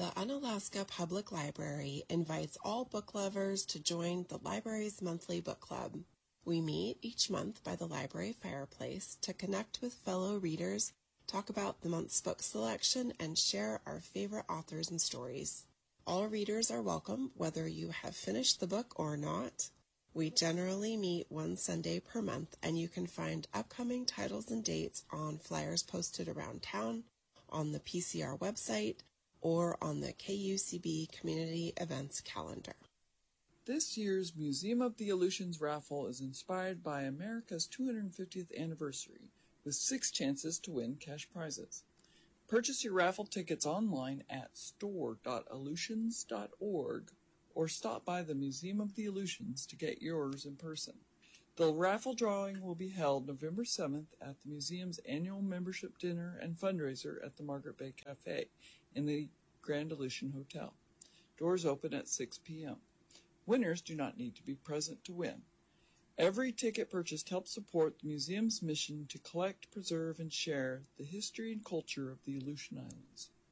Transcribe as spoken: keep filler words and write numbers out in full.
The Unalaska Public Library invites all book lovers to join the library's monthly book club. We meet each month by the library fireplace to connect with fellow readers, talk about the month's book selection, and share our favorite authors and stories. All readers are welcome, whether you have finished the book or not. We generally meet one Sunday per month, and you can find upcoming titles and dates on flyers posted around town, on the P C R website, or on the K U C B Community Events calendar. This year's Museum of the Aleutians raffle is inspired by America's two hundred fiftieth anniversary, with six chances to win cash prizes. Purchase your raffle tickets online at store dot aleutians dot org or stop by the Museum of the Aleutians to get yours in person. The raffle drawing will be held November seventh at the museum's annual membership dinner and fundraiser at the Margaret Bay Cafe in the Grand Aleutian Hotel. Doors open at six p m Winners do not need to be present to win. Every ticket purchased helps support the museum's mission to collect, preserve, and share the history and culture of the Aleutian Islands.